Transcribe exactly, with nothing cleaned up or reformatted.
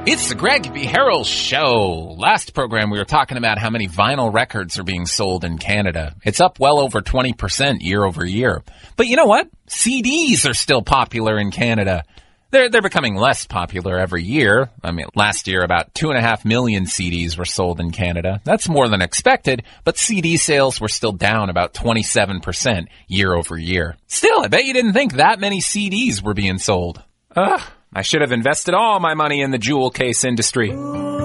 It's the Greg B. Harrell Show. Last program, we were talking about how many vinyl records are being sold in Canada. It's up well over twenty percent year over year. But you know what? C Ds are still popular in Canada. They're, they're becoming less popular every year. I mean, last year, about two and a half million C Ds were sold in Canada. That's more than expected, but C D sales were still down about twenty-seven percent year over year. Still, I bet you didn't think that many C Ds were being sold. Ugh. I should have invested all my money in the jewel case industry.